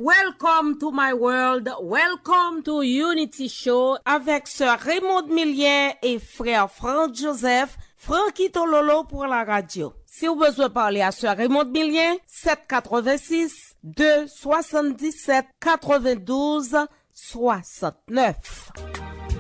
Welcome to my world, welcome to Unity Show avec sœur Raymond Millien et frère Franck Joseph, Francky Tololo pour la radio. Si vous besoin parler à sœur Raymond Millien, 786 277 92 69.